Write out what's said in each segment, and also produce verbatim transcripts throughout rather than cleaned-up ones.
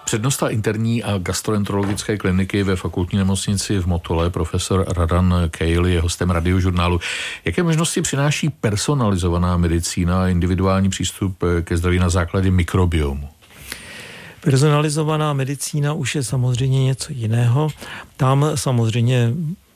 Přednosta interní a gastroenterologické kliniky ve fakultní nemocnici v Motole, profesor Radan Kejl, je hostem Radiožurnálu. Jaké možnosti přináší personalizovaná medicína a individuální přístup ke zdraví na základě mikrobiomu? Personalizovaná medicína už je samozřejmě něco jiného. Tam samozřejmě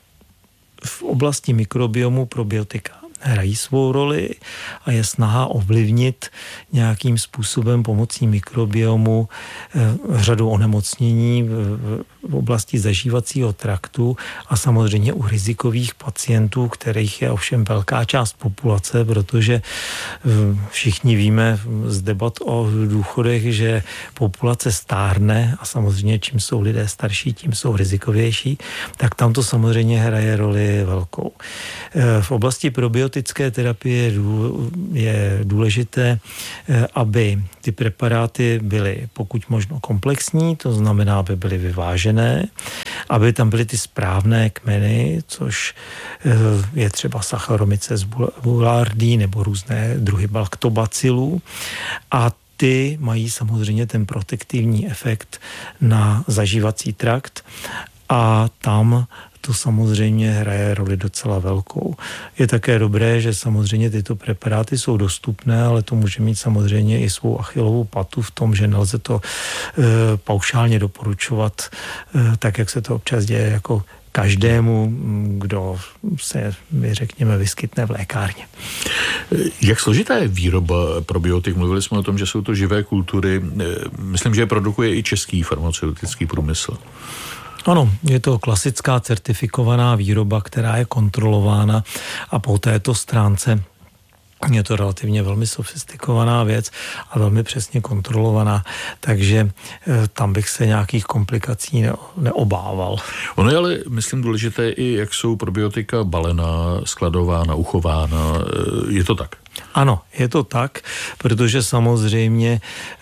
v oblasti mikrobiomu probiotika hrají svou roli a je snaha ovlivnit nějakým způsobem pomocí mikrobiomu řadu onemocnění v oblasti zažívacího traktu a samozřejmě u rizikových pacientů, kterých je ovšem velká část populace, protože všichni víme z debat o důchodech, že populace stárne a samozřejmě čím jsou lidé starší, tím jsou rizikovější, tak tam to samozřejmě hraje roli velkou. V oblasti probiotické terapie je důležité, aby ty preparáty byly pokud možno komplexní, to znamená, aby byly vyvážené, aby tam byly ty správné kmeny, což je třeba Saccharomyces boulardii nebo různé druhy lactobacillů, a ty mají samozřejmě ten protektivní efekt na zažívací trakt a tam to samozřejmě hraje roli docela velkou. Je také dobré, že samozřejmě tyto preparáty jsou dostupné, ale to může mít samozřejmě i svou achillovou patu v tom, že nelze to e, paušálně doporučovat, e, tak jak se to občas děje jako každému, kdo se, řekněme, vyskytne v lékárně. Jak složitá je výroba probiotik? Mluvili jsme o tom, že jsou to živé kultury. Myslím, že je produkuje i český farmaceutický průmysl. Ano, je to klasická certifikovaná výroba, která je kontrolována a po této stránce je to relativně velmi sofistikovaná věc a velmi přesně kontrolovaná, takže tam bych se nějakých komplikací neobával. Ono je ale, myslím, důležité i, jak jsou probiotika balená, skladována, uchována. Je to tak? Ano, je to tak, protože samozřejmě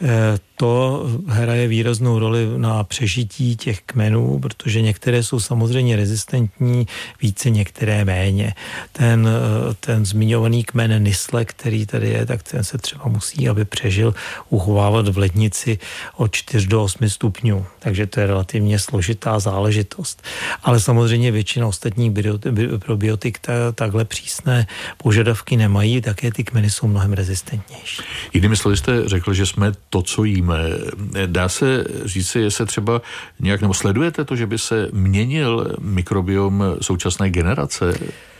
to hraje výraznou roli na přežití těch kmenů, protože některé jsou samozřejmě rezistentní, více některé méně. Ten, ten zmiňovaný kmen Nisle, který tady je, tak ten se třeba musí, aby přežil, uchovávat v lednici od čtyř do osmi stupňů. Takže to je relativně složitá záležitost. Ale samozřejmě většina ostatních probiotik takhle přísné požadavky nemají, také ty kmeny jsou mnohem rezistentnější. Jinými slovy jste řekl, že jsme to, co jíme. Dá se říct, že se třeba nějak, nebo sledujete to, že by se měnil mikrobiom současné generace?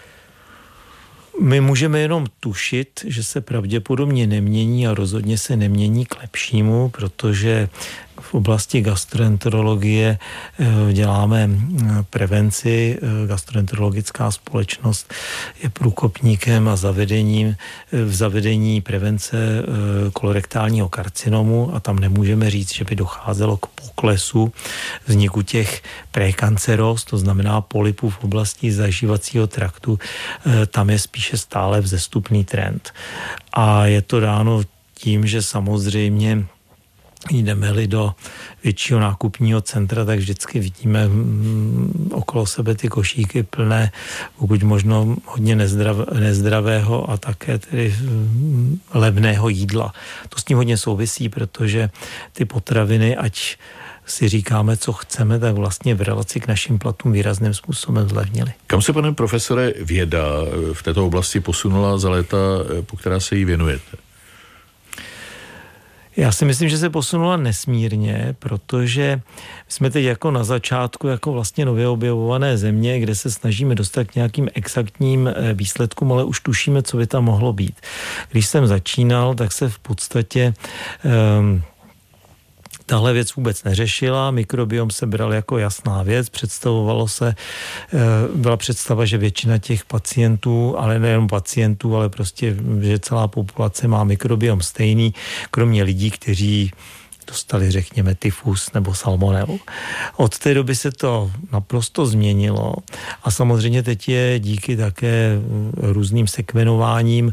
My můžeme jenom tušit, že se pravděpodobně nemění a rozhodně se nemění k lepšímu, protože v oblasti gastroenterologie děláme prevenci. Gastroenterologická společnost je průkopníkem a zavedením v zavedení prevence kolorektálního karcinomu a tam nemůžeme říct, že by docházelo k poklesu vzniku těch prekanceróz, to znamená polypů v oblasti zažívacího traktu. Tam je spíše stále vzestupný trend. A je to dáno tím, že samozřejmě jdeme-li do většího nákupního centra, tak vždycky vidíme okolo sebe ty košíky plné, pokud možno hodně nezdrav, nezdravého a také tedy levného jídla. To s tím hodně souvisí, protože ty potraviny, ať si říkáme, co chceme, tak vlastně v relaci k našim platům výrazným způsobem zlevnily. Kam se, pane profesore, věda v této oblasti posunula za léta, po která se jí věnujete? Já si myslím, že se posunula nesmírně, protože jsme teď jako na začátku jako vlastně nově objevované země, kde se snažíme dostat k nějakým exaktním výsledkům, ale už tušíme, co by tam mohlo být. Když jsem začínal, tak se v podstatě um, tahle věc vůbec neřešila, mikrobiom se bral jako jasná věc, představovalo se, byla představa, že většina těch pacientů, ale nejen pacientů, ale prostě, že celá populace má mikrobiom stejný, kromě lidí, kteří dostali, řekněme, tyfus nebo salmonelu. Od té doby se to naprosto změnilo a samozřejmě teď je díky také různým sekvenováním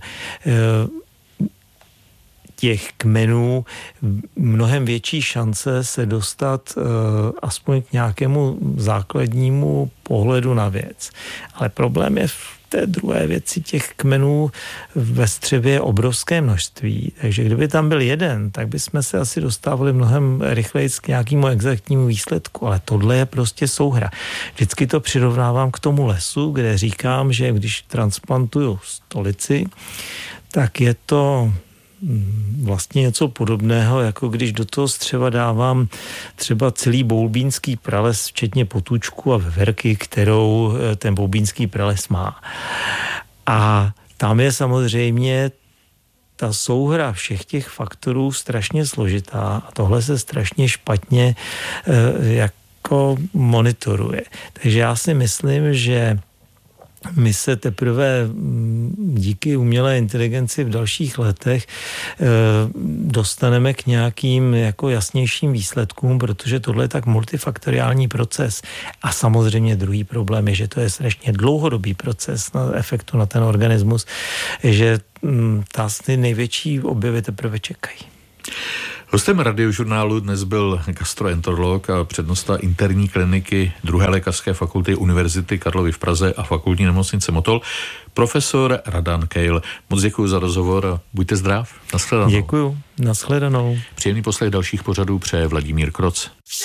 těch kmenů mnohem větší šance se dostat uh, aspoň k nějakému základnímu pohledu na věc. Ale problém je v té druhé věci těch kmenů ve střevě je obrovské množství. Takže kdyby tam byl jeden, tak bychom se asi dostávali mnohem rychleji k nějakému exaktnímu výsledku. Ale tohle je prostě souhra. Vždycky to přirovnávám k tomu lesu, kde říkám, že když transplantuju stolici, tak je to vlastně něco podobného, jako když do toho střeva dávám třeba celý boulbínský prales, včetně potůčku a veverky, kterou ten boulbínský prales má. A tam je samozřejmě ta souhra všech těch faktorů strašně složitá a tohle se strašně špatně jako monitoruje. Takže já si myslím, že my se teprve díky umělé inteligenci v dalších letech dostaneme k nějakým jako jasnějším výsledkům, protože tohle je tak multifaktoriální proces. A samozřejmě druhý problém je, že to je strašně dlouhodobý proces na efektu na ten organismus, že ta největší objevy teprve čekají. Hostem Radiožurnálu dnes byl gastroenterolog a přednosta interní kliniky druhé lékařské fakulty Univerzity Karlovy v Praze a fakultní nemocnice Motol, profesor Radan Keil. Moc děkuji za rozhovor a buďte zdrav. Nashledanou. Děkuji. Nashledanou. Příjemný poslech dalších pořadů přeje Vladimír Kroc.